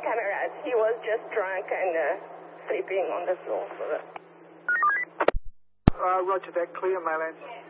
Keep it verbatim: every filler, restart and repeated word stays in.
cameras. He was just drunk and uh, sleeping on the floor. Uh, roger that. Clear, Maylands.